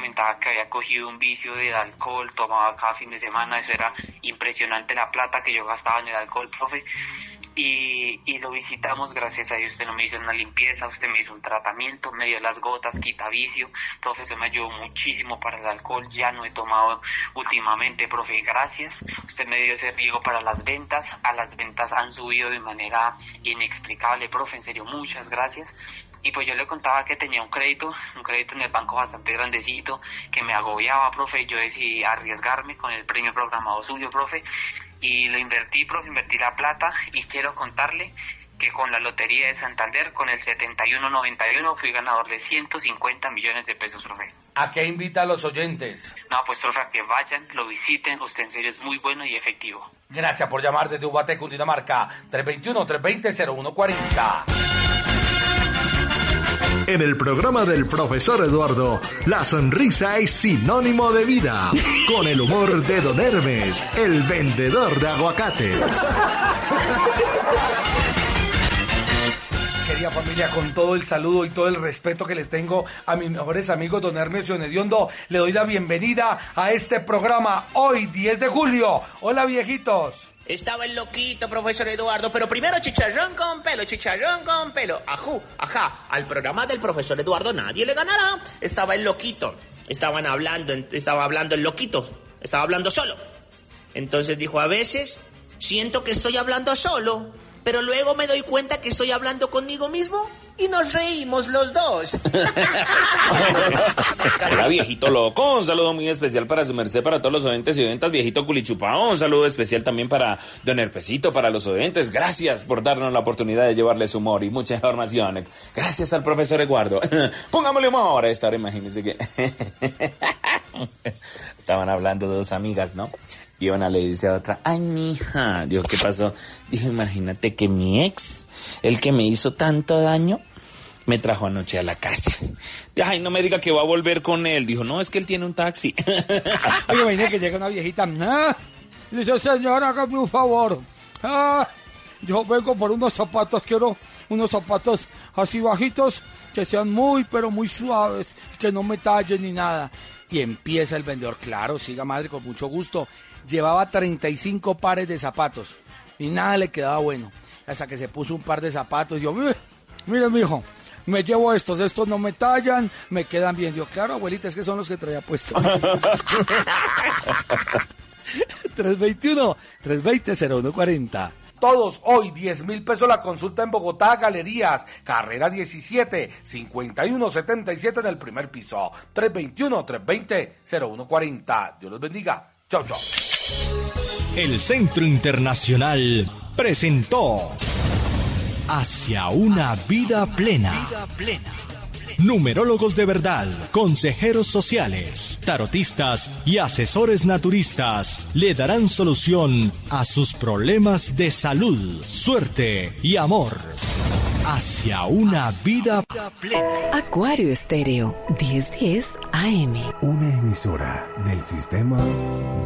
comentaba que había cogido un vicio del alcohol, tomaba cada fin de semana, eso era impresionante la plata que yo gastaba en el alcohol, profe. Y lo visitamos, gracias a Dios. Usted no me hizo una limpieza, usted me hizo un tratamiento, me dio las gotas, quita vicio, profe, eso me ayudó muchísimo para el alcohol, ya no he tomado últimamente, profe, gracias. Usted me dio ese riego para las ventas han subido de manera inexplicable, profe, en serio, muchas gracias. Y pues yo le contaba que tenía un crédito en el banco bastante grandecito, que me agobiaba, profe, yo decidí arriesgarme con el premio programado suyo, profe, y lo invertí, profe, invertí la plata, y quiero contarle que con la Lotería de Santander, con el 7191, fui ganador de 150 millones de pesos, profe. ¿A qué invita a los oyentes? No, pues, profe, a que vayan, lo visiten, usted en serio es muy bueno y efectivo. Gracias por llamar desde Ubaté, Cundinamarca, 321-320-0140. En el programa del profesor Eduardo, la sonrisa es sinónimo de vida. Con el humor de Don Hermes, el vendedor de aguacates. Querida familia, con todo el saludo y todo el respeto que les tengo a mis mejores amigos, Don Hermes y Don Hediondo, le doy la bienvenida a este programa hoy, 10 de julio. Hola, viejitos. Estaba el loquito, profesor Eduardo, pero primero chicharrón con pelo. Ajú, ajá, al programa del profesor Eduardo nadie le ganará. Estaba el loquito, estaba hablando el loquito, estaba hablando solo. Entonces dijo, a veces siento que estoy hablando solo, pero luego me doy cuenta que estoy hablando conmigo mismo y nos reímos los dos. Hola, viejito loco, un saludo muy especial para su merced, para todos los oyentes y oyentas, viejito culichupao, un saludo especial también para Don Herpecito, para los oyentes. Gracias por darnos la oportunidad de llevarles humor y mucha información. Gracias al profesor Eduardo. Pongámosle humor a esta hora, imagínense que estaban hablando dos amigas, ¿no? Y una le dice a otra, ay, mija, dijo, ¿qué pasó? Dijo, imagínate que mi ex, el que me hizo tanto daño, me trajo anoche a la casa. Dijo, ay, no me diga que va a volver con él. Dijo, no, es que él tiene un taxi. Oye, imagínate que llega una viejita, le dice, señora, hágame un favor. Yo vengo por unos zapatos, quiero unos zapatos así bajitos, que sean muy, pero muy suaves, que no me tallen ni nada. Y empieza el vendedor, claro, siga madre, con mucho gusto. Llevaba 35 pares de zapatos y nada le quedaba bueno. Hasta que se puso un par de zapatos y yo, mire, mijo, me llevo estos no me tallan, me quedan bien. Yo, claro, abuelita, es que son los que traía puestos. 321-320-0140. Todos hoy, 10,000 pesos la consulta en Bogotá, Galerías, carrera 17, 5177 en el primer piso. 321-320-0140. Dios los bendiga. Chau, chau. El Centro Internacional presentó Hacia una vida plena. Numerólogos de verdad, consejeros sociales, tarotistas y asesores naturistas le darán solución a sus problemas de salud, suerte y amor. Hacia una vida plena. Acuario Estéreo, 1010 AM. Una emisora del sistema